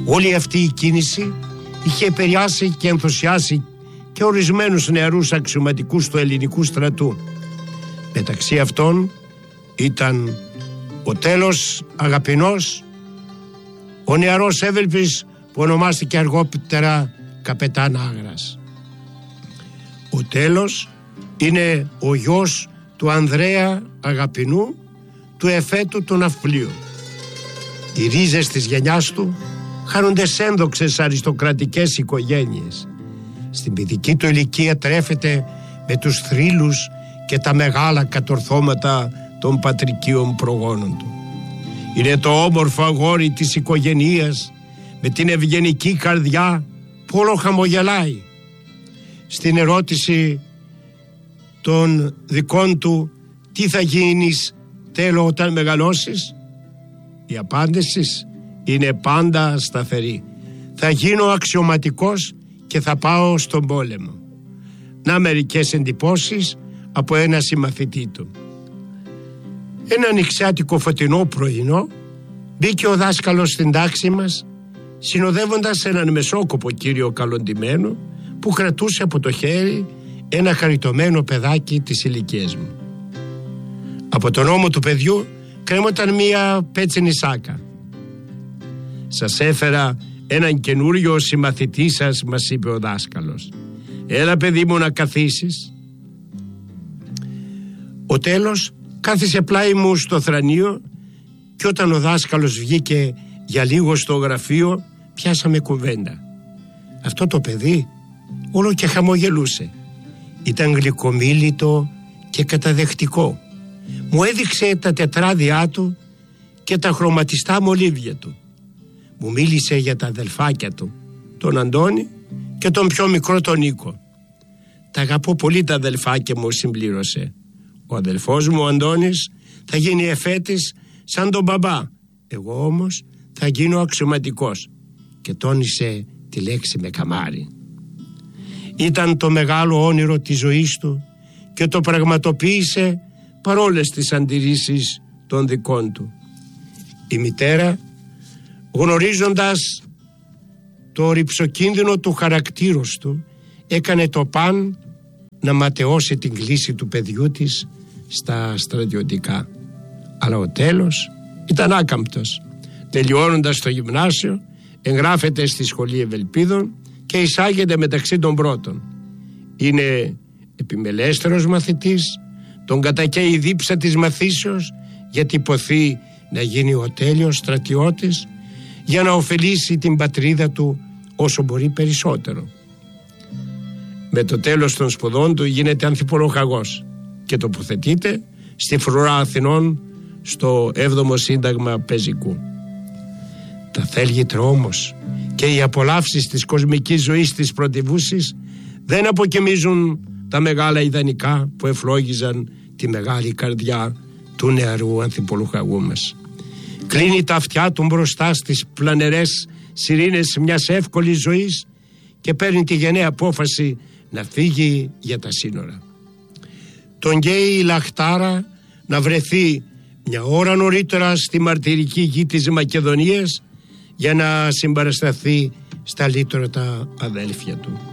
Όλη αυτή η κίνηση είχε επηρεάσει και ενθουσιάσει και ορισμένους νεαρούς αξιωματικούς του ελληνικού στρατού. Μεταξύ αυτών ήταν ο τέλος Αγαπηνός, ο νεαρός Εύελπης που ονομάστηκε αργότερα καπετάν Άγρας. Ο τέλος είναι ο γιος του Ανδρέα Αγαπηνού, του εφέτου του ναυπλίου. Οι ρίζες της γενιάς του χάνονται σε ένδοξες αριστοκρατικές οικογένειες. Στην παιδική του ηλικία τρέφεται με τους θρύλους και τα μεγάλα κατορθώματα των πατρικίων προγόνων του. Είναι το όμορφο αγόρι της οικογενείας με την ευγενική καρδιά που όλο χαμογελάει. Στην ερώτηση των δικών του «Τι θα γίνεις, Τέλο, όταν μεγαλώσεις?» η απάντηση είναι πάντα σταθερή. «Θα γίνω αξιωματικός και θα πάω στον πόλεμο». Να μερικές εντυπώσεις από ένα συμμαθητή του. Ένα νηξιάτικο φωτεινό πρωινό μπήκε ο δάσκαλος στην τάξη μας, συνοδεύοντας έναν μεσόκοπο κύριο καλοντημένο που κρατούσε από το χέρι ένα χαριτωμένο παιδάκι της ηλικίας μου. Από τον ώμο του παιδιού κρέμονταν μία πέτσινη σάκα. «Σας έφερα έναν καινούριο συμμαθητή σας», μας είπε ο δάσκαλος. «Έλα, παιδί μου, να καθίσεις». Ο τέλος κάθισε πλάι μου στο θρανείο και όταν ο δάσκαλος βγήκε για λίγο στο γραφείο πιάσαμε κουβέντα. Αυτό το παιδί όλο και χαμογελούσε. Ήταν γλυκομίλητο και καταδεχτικό. Μου έδειξε τα τετράδια του και τα χρωματιστά μολύβια του. Μου μίλησε για τα αδελφάκια του, τον Αντώνη και τον πιο μικρό τον Νίκο. «Τα αγαπώ πολύ τα αδελφάκια μου», συμπλήρωσε. «Ο αδελφός μου ο Αντώνης θα γίνει εφέτης σαν τον μπαμπά. Εγώ όμως θα γίνω αξιωματικός», και τόνισε τη λέξη με καμάρι. Ήταν το μεγάλο όνειρο της ζωής του και το πραγματοποίησε παρόλες τις αντιρρήσεις των δικών του. Η μητέρα, γνωρίζοντας το ρυψοκίνδυνο του χαρακτήρος του, έκανε το παν να ματαιώσει την κλίση του παιδιού της στα στρατιωτικά. Αλλά ο τέλος ήταν άκαμπτος. Τελειώνοντας το γυμνάσιο, εγγράφεται στη Σχολή Ευελπίδων και εισάγεται μεταξύ των πρώτων. Είναι επιμελέστερος μαθητής, τον κατακαίει η δίψα της μαθήσεως, γιατί υποθεί να γίνει ο τέλειος στρατιώτης για να ωφελήσει την πατρίδα του όσο μπορεί περισσότερο. Με το τέλος των σπουδών του γίνεται ανθιπολοχαγός και τοποθετείται στη Φρουρά Αθηνών στο 7ο Σύνταγμα Πεζικού. Τα θέλγητρα όμως και οι απολαύσεις της κοσμικής ζωής της πρωτευούσης δεν αποκεμίζουν τα μεγάλα ιδανικά που ευλόγιζαν τη μεγάλη καρδιά του νεαρού ανθιπολοχαγού μας. Κλείνει τα αυτιά του μπροστά στις πλανερές σιρήνες μιας εύκολης ζωής και παίρνει τη γενναία απόφαση να φύγει για τα σύνορα. Τον καίει η λαχτάρα να βρεθεί μια ώρα νωρίτερα στη μαρτυρική γη της Μακεδονίας για να συμπαρασταθεί στα λύτρωτα αδέλφια του.